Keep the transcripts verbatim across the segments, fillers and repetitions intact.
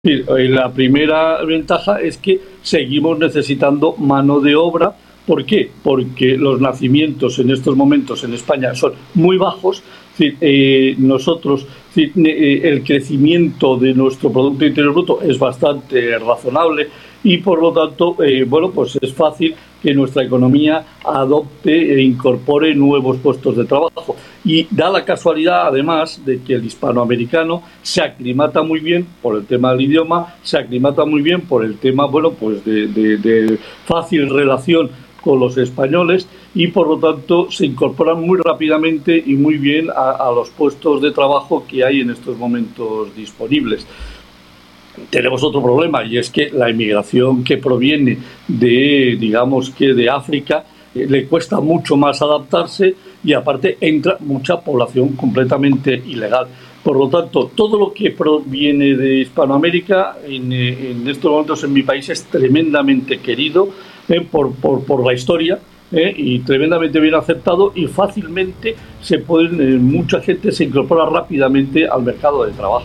Sí, eh, la primera ventaja es que seguimos necesitando mano de obra. ¿Por qué? Porque los nacimientos en estos momentos en España son muy bajos. Sí, eh, nosotros, sí, eh, el crecimiento de nuestro Producto Interior Bruto es bastante razonable y por lo tanto, eh, bueno, pues es fácil que nuestra economía adopte e incorpore nuevos puestos de trabajo. Y da la casualidad, además, de que el hispanoamericano se aclimata muy bien por el tema del idioma, se aclimata muy bien por el tema, bueno, pues de, de, de fácil relación con los españoles y por lo tanto se incorporan muy rápidamente y muy bien a, a los puestos de trabajo que hay en estos momentos disponibles. Tenemos otro problema y es que la inmigración que proviene de, digamos que de África, eh, le cuesta mucho más adaptarse y aparte entra mucha población completamente ilegal. Por lo tanto, todo lo que proviene de Hispanoamérica en, eh, en estos momentos en mi país es tremendamente querido eh, por, por, por la historia. Eh, y tremendamente bien aceptado y fácilmente se pueden, eh, mucha gente se incorpora rápidamente al mercado de trabajo.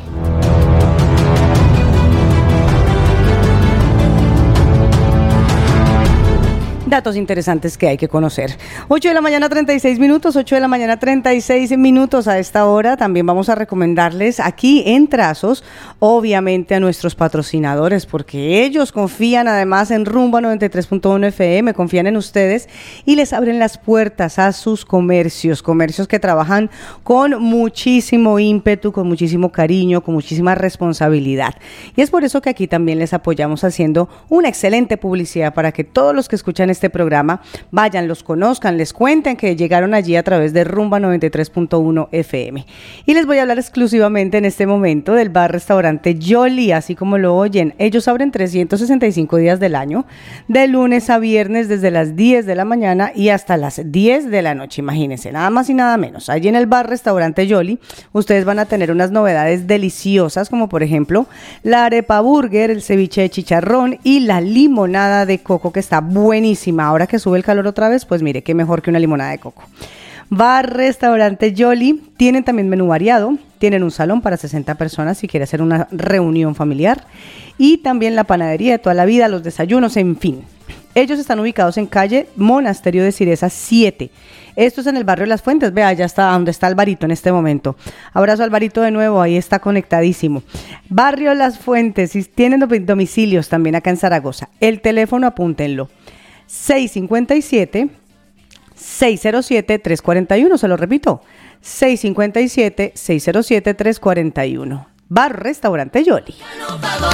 Datos interesantes que hay que conocer. ocho de la mañana, treinta y seis minutos, ocho de la mañana, treinta y seis minutos a esta hora. También vamos a recomendarles aquí en Trazos, obviamente a nuestros patrocinadores, porque ellos confían además en Rumba noventa y tres punto uno F M, confían en ustedes y les abren las puertas a sus comercios, comercios que trabajan con muchísimo ímpetu, con muchísimo cariño, con muchísima responsabilidad. Y es por eso que aquí también les apoyamos haciendo una excelente publicidad para que todos los que escuchan este programa vayan, los conozcan, les cuenten que llegaron allí a través de Rumba noventa y tres punto uno F M. Y les voy a hablar exclusivamente en este momento del bar restaurante Jolly, así como lo oyen. Ellos abren trescientos sesenta y cinco días del año, de lunes a viernes desde las diez de la mañana y hasta las diez de la noche, imagínense, nada más y nada menos. Allí en el bar restaurante Jolly ustedes van a tener unas novedades deliciosas, como por ejemplo la arepa burger, el ceviche de chicharrón y la limonada de coco, que está buenísima. Ahora que sube el calor otra vez, pues mire, qué mejor que una limonada de coco. Bar Restaurante Jolly, tienen también menú variado, tienen un salón para sesenta personas si quiere hacer una reunión familiar y también la panadería de toda la vida, los desayunos, en fin. Ellos están ubicados en calle Monasterio de Ciresa siete. Esto es en el barrio Las Fuentes. Vea, ya está donde está Alvarito en este momento. Abrazo a Alvarito de nuevo, ahí está conectadísimo. Barrio Las Fuentes, y tienen domicilios también acá en Zaragoza. El teléfono, apúntenlo. seis cinco siete, seis cero siete, tres cuatro uno, se lo repito, seis cinco siete, seis cero siete, tres cuatro uno. Bar Restaurante Jolly.